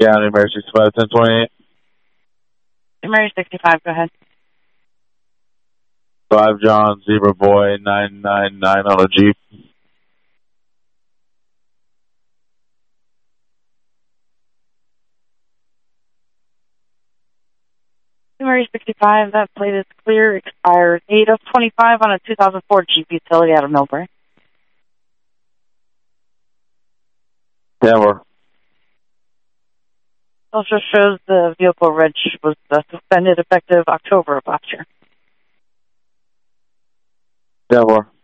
Yeah, Mary 65, 1028. Mary 65, go ahead. 5 John, Zebra Boy, 999 on a Jeep. Mary 65, that plate is clear, expired 8 of 25 on a 2004 Jeep Utility out of Millbrae. Denver. Also shows the vehicle reg was suspended effective October of last year. Denver.